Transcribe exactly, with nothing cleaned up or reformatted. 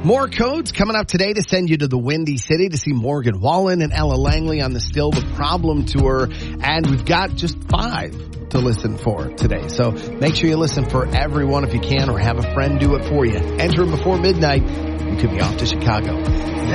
More codes coming up today to send you to the Windy City to see Morgan Wallen and Ella Langley on the Still the Problem tour. And we've got just five to listen for today. So make sure you listen for everyone if you can, or have a friend do it for you. Enter them before midnight. You could be off to Chicago.